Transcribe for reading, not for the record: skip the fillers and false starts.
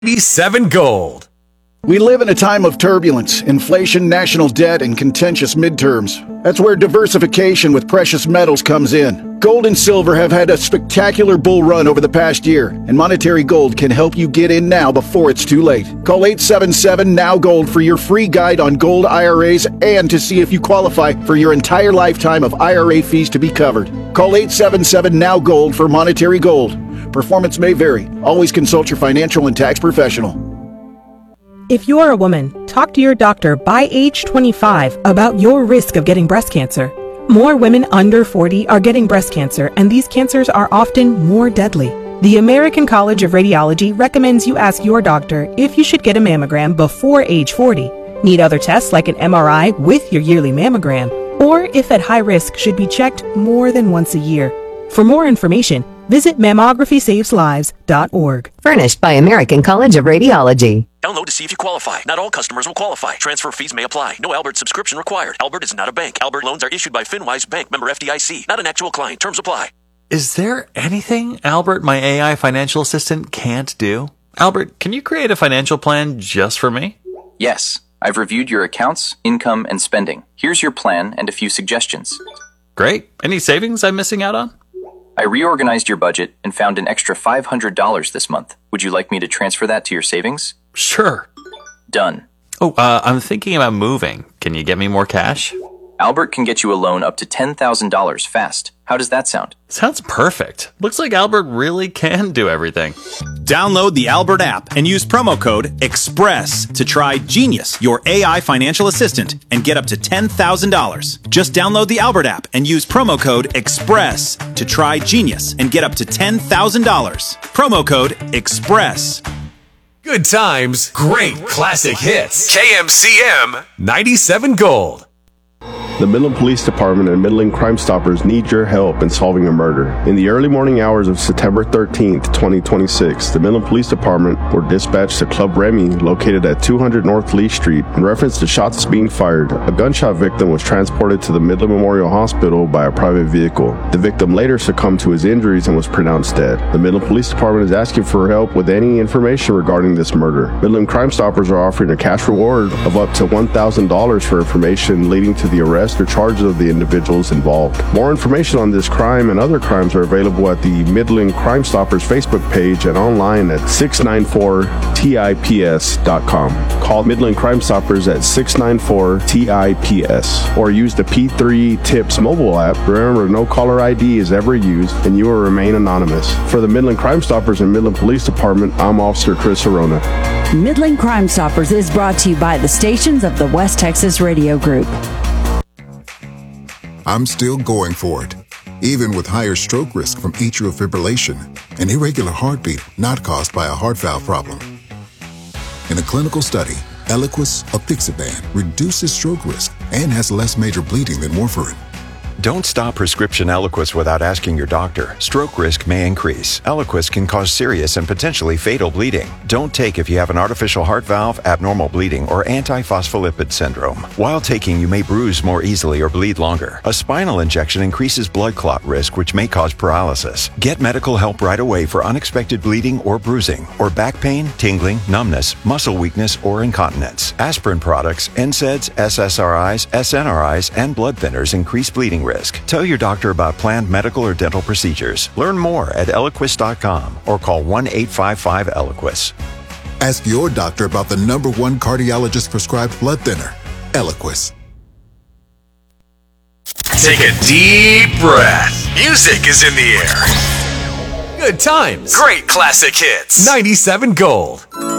97 Gold. We live in a time of turbulence, inflation, national debt, and contentious midterms. That's where diversification with precious metals comes in. Gold and silver have had a spectacular bull run over the past year, and Monetary Gold can help you get in now before it's too late. Call 877-NOW-GOLD for your free guide on gold IRAs and to see if you qualify for your entire lifetime of IRA fees to be covered. Call 877-NOW-GOLD for Monetary Gold. Performance may vary. Always consult your financial and tax professional. If you're a woman, talk to your doctor by age 25 about your risk of getting breast cancer. More women under 40 are getting breast cancer, and these cancers are often more deadly. The American College of Radiology recommends you ask your doctor if you should get a mammogram before age 40, need other tests like an MRI with your yearly mammogram, or if at high risk should be checked more than once a year. For more information, visit mammographysaveslives.org. Furnished by American College of Radiology. Download to see if you qualify. Not all customers will qualify. Transfer fees may apply. No Albert subscription required. Albert is not a bank. Albert loans are issued by FinWise Bank, member FDIC. Not an actual client. Terms apply. Is there anything Albert, my AI financial assistant, can't do? Albert, can you create a financial plan just for me? Yes. I've reviewed your accounts, income, and spending. Here's your plan and a few suggestions. Great. Any savings I'm missing out on? I reorganized your budget and found an extra $500 this month. Would you like me to transfer that to your savings? Sure. Done. Oh, I'm thinking about moving. Can you get me more cash? Albert can get you a loan up to $10,000 fast. How does that sound? Sounds perfect. Looks like Albert really can do everything. Download the Albert app and use promo code EXPRESS to try Genius, your AI financial assistant, and get up to $10,000. Just download the Albert app and use promo code EXPRESS to try Genius and get up to $10,000. Promo code EXPRESS. Good times, great classic hits. KMCM 97 Gold. The Midland Police Department and Midland Crime Stoppers need your help in solving a murder. In the early morning hours of September 13th, 2026, the Midland Police Department were dispatched to Club Remy, located at 200 North Lee Street. In reference to shots being fired, a gunshot victim was transported to the Midland Memorial Hospital by a private vehicle. The victim later succumbed to his injuries and was pronounced dead. The Midland Police Department is asking for help with any information regarding this murder. Midland Crime Stoppers are offering a cash reward of up to $1,000 for information leading to the arrest or charges of the individuals involved. More information on this crime and other crimes are available at the Midland Crime Stoppers Facebook page and online at 694tips.com. Call Midland Crime Stoppers at 694-TIPS or use the P3 Tips mobile app. Remember, no caller ID is ever used and you will remain anonymous. For the Midland Crime Stoppers and Midland Police Department, I'm Officer Chris Arona. Midland Crime Stoppers is brought to you by the stations of the West Texas Radio Group. I'm still going for it, even with higher stroke risk from atrial fibrillation, an irregular heartbeat not caused by a heart valve problem. In a clinical study, Eliquis apixaban reduces stroke risk and has less major bleeding than warfarin. Don't stop prescription Eliquis without asking your doctor. Stroke risk may increase. Eliquis can cause serious and potentially fatal bleeding. Don't take if you have an artificial heart valve, abnormal bleeding, or antiphospholipid syndrome. While taking, you may bruise more easily or bleed longer. A spinal injection increases blood clot risk, which may cause paralysis. Get medical help right away for unexpected bleeding or bruising, or back pain, tingling, numbness, muscle weakness, or incontinence. Aspirin products, NSAIDs, SSRIs, SNRIs, and blood thinners increase bleeding risk. Tell your doctor about planned medical or dental procedures. Learn more at Eliquis.com or call 1-855-ELIQUIS. Ask your doctor about the #1 cardiologist-prescribed blood thinner, Eliquis. Take a deep breath. Music is in the air. Good times, great classic hits. 97 Gold.